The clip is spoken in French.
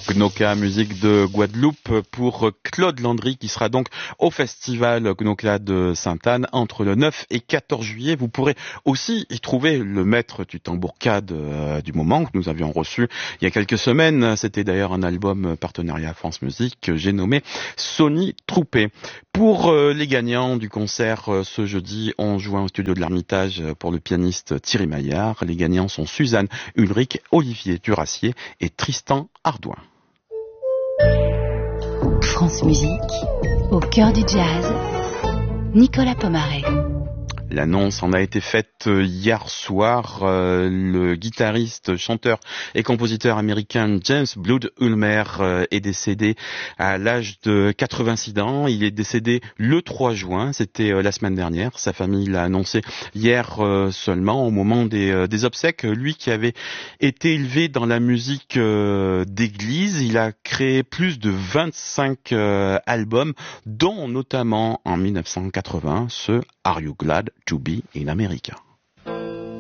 Gnoka, musique de Guadeloupe pour Claude Landry qui sera donc au festival Gnoka de Sainte-Anne entre le 9 et 14 juillet. Vous pourrez aussi y trouver le maître du tambourcade du moment que nous avions reçu il y a quelques semaines. C'était d'ailleurs un album partenariat France Musique que j'ai nommé Sony Troupé. Pour les gagnants du concert ce jeudi 11 juin au studio de l'Ermitage pour le pianiste Thierry Maillard, les gagnants sont Suzanne Ulrich, Olivier Duracier et Tristan Ardouin. France Musique, au cœur du jazz, Nicolas Pomaré. L'annonce en a été faite hier soir. Le guitariste, chanteur et compositeur américain James Blood Ulmer est décédé à l'âge de 86 ans. Il est décédé le 3 juin, c'était la semaine dernière. Sa famille l'a annoncé hier seulement au moment des obsèques. Lui qui avait été élevé dans la musique d'église, il a créé plus de 25 albums, dont notamment en 1980 ce Are You Glad to Be in America?